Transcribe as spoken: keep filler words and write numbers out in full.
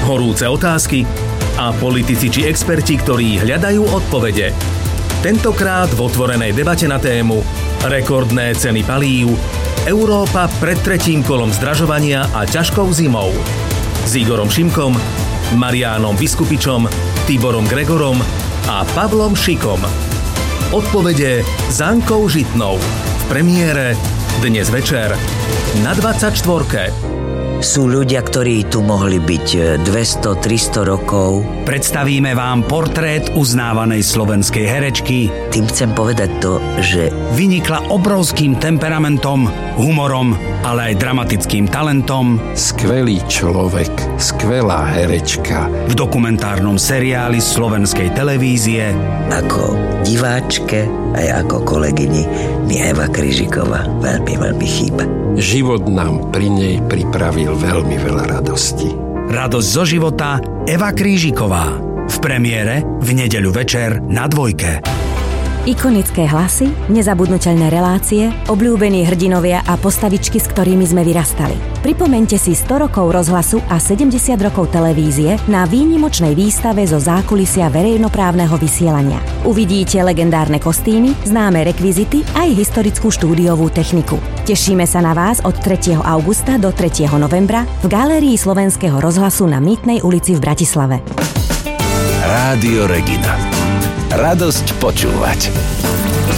horúce otázky a politici či experti, ktorí hľadajú odpovede. Tentokrát v otvorenej debate na tému rekordné ceny palív, Európa pred tretím kolom zdražovania a ťažkou zimou. S Igorom Šimkom, Mariánom Biskupičom, Tiborom Gregorom a Pavlom Šikom. Odpovede s Ankou Žitnou. V premiére dnes večer na dvadsaťštvorke. Sú ľudia, ktorí tu mohli byť dvesto tristo rokov. Predstavíme vám portrét uznávanej slovenskej herečky. Tým chcem povedať to, že vynikla obrovským temperamentom, humorom, ale aj dramatickým talentom. Skvelý človek, skvelá herečka. V dokumentárnom seriáli slovenskej televízie. Ako diváčke aj ako kolegyni mi Eva Kryžiková veľmi, veľmi chýba. Život nám pri nej pripravil veľmi veľa radosti. Radosť zo života Eva Krížiková. V premiére v nedeľu večer na Dvojke. Ikonické hlasy, nezabudnuteľné relácie, obľúbení hrdinovia a postavičky, s ktorými sme vyrastali. Pripomeňte si sto rokov rozhlasu a sedemdesiat rokov televízie na výnimočnej výstave zo zákulisia verejnoprávneho vysielania. Uvidíte legendárne kostýmy, známe rekvizity aj historickú štúdiovú techniku. Tešíme sa na vás od tretieho augusta do tretieho novembra v galérii Slovenského rozhlasu na Mýtnej ulici v Bratislave. Rádio Regina. Radosť počúvať.